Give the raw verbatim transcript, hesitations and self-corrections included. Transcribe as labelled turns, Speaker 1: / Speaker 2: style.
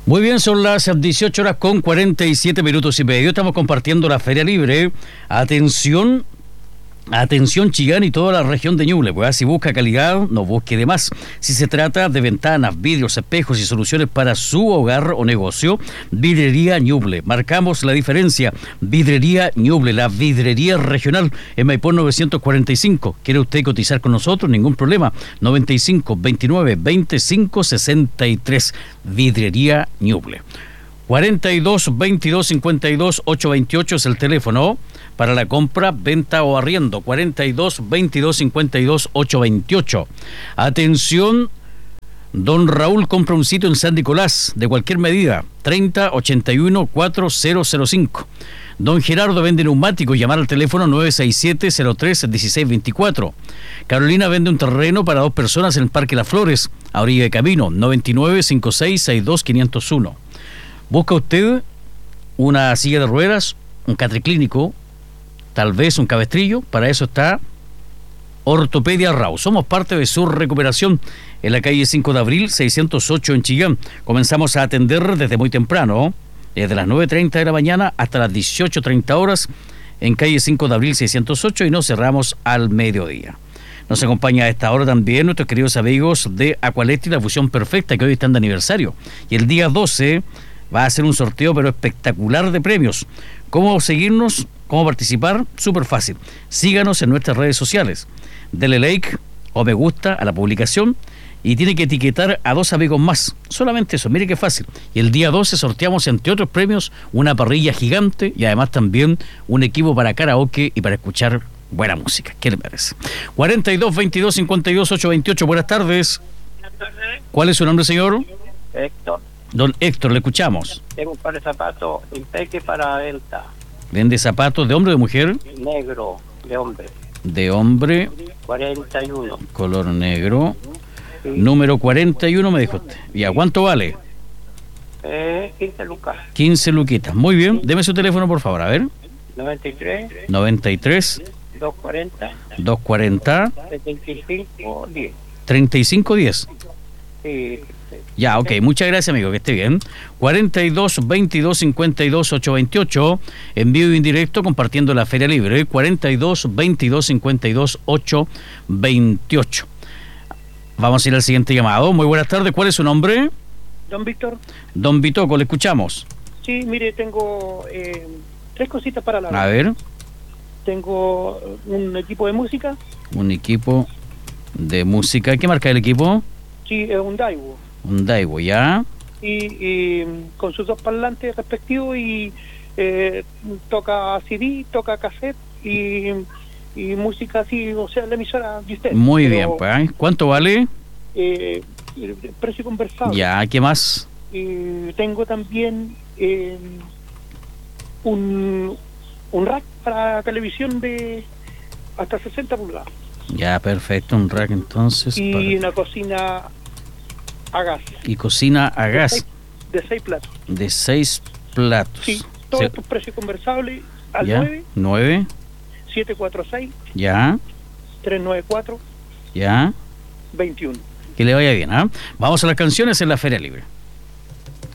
Speaker 1: Muy bien, son las dieciocho horas con cuarenta y siete minutos y medio. Estamos compartiendo la Feria Libre. Atención, atención Chillán y toda la región de Ñuble, pues si busca calidad, no busque de más. Si se trata de ventanas, vidrios, espejos y soluciones para su hogar o negocio, Vidrería Ñuble. Marcamos la diferencia. Vidrería Ñuble, la vidrería regional en Maipú novecientos cuarenta y cinco. ¿Quiere usted cotizar con nosotros? Ningún problema. noventa y cinco, veintinueve, veinticinco, sesenta y tres. Vidrería Ñuble. cuarenta y dos, veintidós, cincuenta y dos, ochocientos veintiocho es el teléfono para la compra, venta o arriendo. cuarenta y dos, veintidós, cincuenta y dos, ochocientos veintiocho. Atención, don Raúl compra un sitio en San Nicolás de cualquier medida, treinta, ochenta y uno, cuatro mil cinco. Don Gerardo vende neumáticos, llamar al teléfono nueve seis siete, cero tres, dieciséis veinticuatro. Carolina vende un terreno para dos personas en el Parque Las Flores, a orilla de camino, noventa y nueve, cincuenta y seis, sesenta y dos, quinientos uno. ¿Busca usted una silla de ruedas, un catriclínico, tal vez un cabestrillo? Para eso está Ortopedia Rau. Somos parte de su recuperación en la calle cinco de abril, seiscientos ocho en Chillán. Comenzamos a atender desde muy temprano, desde las nueve treinta de la mañana hasta las dieciocho treinta horas en calle cinco de abril, seiscientos ocho, y nos cerramos al mediodía. Nos acompaña a esta hora también nuestros queridos amigos de Aqualet y la Fusión Perfecta, que hoy están de aniversario. Y el día doce va a ser un sorteo pero espectacular de premios. ¿Cómo seguirnos? ¿Cómo participar? Súper fácil. Síganos en nuestras redes sociales. Dele like o me gusta a la publicación y tiene que etiquetar a dos amigos más. Solamente eso, mire qué fácil. Y el día doce sorteamos, entre otros premios, una parrilla gigante y además también un equipo para karaoke y para escuchar buena música. ¿Qué le parece? cuarenta y dos, veintidós, cincuenta y dos, ochocientos veintiocho. Buenas tardes.
Speaker 2: Buenas tardes.
Speaker 1: ¿Cuál es su nombre, señor?
Speaker 2: Héctor.
Speaker 1: Don Héctor, le escuchamos.
Speaker 2: Tengo un par de zapatos Impeque para venta.
Speaker 1: ¿Vende zapatos de hombre o de mujer?
Speaker 2: Negro, de hombre.
Speaker 1: De hombre.
Speaker 2: cuarenta y uno.
Speaker 1: Color negro.
Speaker 2: Sí.
Speaker 1: Número cuarenta y uno me dijo usted. ¿Y a cuánto vale?
Speaker 2: Eh, quince lucas.
Speaker 1: quince luquitas. Muy bien. Deme su teléfono, por favor. A ver.
Speaker 2: noventa y tres.
Speaker 1: noventa y tres.
Speaker 2: doscientos cuarenta.
Speaker 1: doscientos cuarenta.
Speaker 2: setenta y cinco, diez.
Speaker 1: treinta y cinco diez.
Speaker 2: Sí.
Speaker 1: Ya, ok, muchas gracias, amigo, que esté bien. cuarenta y dos, veintidós, cincuenta y dos, ochocientos veintiocho, en vivo y en directo compartiendo la Feria Libre, cuarenta y dos, veintidós, cincuenta y dos, ochocientos veintiocho. Vamos a ir al siguiente llamado. Muy buenas tardes, ¿cuál es su nombre?
Speaker 2: Don Víctor.
Speaker 1: Don Vitoco, le escuchamos.
Speaker 2: Sí, mire, tengo eh, tres cositas para la
Speaker 1: A ver.
Speaker 2: Tengo un equipo de música.
Speaker 1: Un equipo de música. ¿Qué marca el equipo?
Speaker 2: Sí, es un Daiwo.
Speaker 1: Un Daiwo, ¿ya?
Speaker 2: Y, y con sus dos parlantes respectivos y eh, toca C D, toca cassette y, y música así, o sea, la emisora de usted.
Speaker 1: Muy
Speaker 2: Pero,
Speaker 1: bien, pues. ¿Cuánto vale?
Speaker 2: Eh, el precio conversado.
Speaker 1: Ya, ¿qué más?
Speaker 2: Y tengo también eh, un, un rack para televisión de hasta sesenta pulgadas.
Speaker 1: Ya, perfecto, un rack entonces.
Speaker 2: Y
Speaker 1: para...
Speaker 2: una cocina a gas.
Speaker 1: Y cocina a
Speaker 2: De
Speaker 1: gas.
Speaker 2: seis, de seis platos.
Speaker 1: De seis platos.
Speaker 2: Sí, todos
Speaker 1: Se...
Speaker 2: estos precios conversables al
Speaker 1: ya,
Speaker 2: nueve,
Speaker 1: nueve,
Speaker 2: siete cuatro seis,
Speaker 1: ya,
Speaker 2: tres nueve cuatro,
Speaker 1: ya.
Speaker 2: veintiuno.
Speaker 1: Que le vaya bien, ¿ah? ¿eh? Vamos a las canciones en la Feria Libre.